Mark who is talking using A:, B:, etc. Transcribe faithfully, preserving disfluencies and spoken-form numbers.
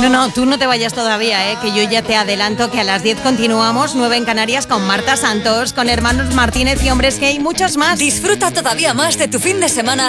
A: No, no, tú no te vayas todavía, ¿eh? Que yo ya te adelanto que a las diez continuamos, nueve en Canarias, con Marta Santos, con Hermanos Martínez y Hombres G y muchos más.
B: Disfruta todavía más de tu fin de semana